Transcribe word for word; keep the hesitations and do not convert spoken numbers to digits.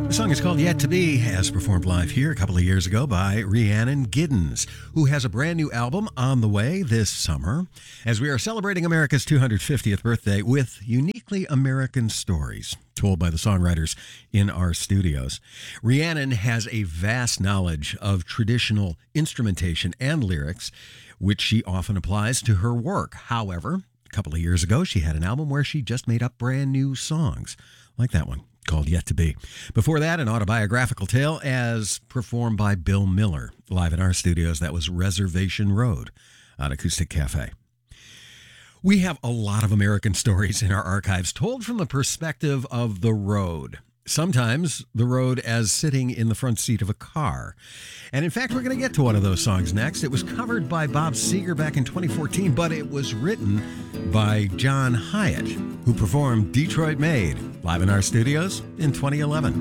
The song is called Yet to Be, as performed live here a couple of years ago by Rhiannon Giddens, who has a brand new album on the way this summer, as we are celebrating America's two hundred fiftieth birthday with uniquely American stories told by the songwriters in our studios. Rhiannon has a vast knowledge of traditional instrumentation and lyrics, which she often applies to her work. However, a couple of years ago, she had an album where she just made up brand new songs, like that one, called Yet to Be. Before that, an autobiographical tale as performed by Bill Miller, live in our studios. That was Reservation Road on Acoustic Cafe. We have a lot of American stories in our archives told from the perspective of the road. Sometimes the road as sitting in the front seat of a car. And in fact, we're going to get to one of those songs next. It was covered by Bob Seger back in twenty fourteen, but it was written by John Hiatt, who performed Detroit Made live in our studios in twenty eleven.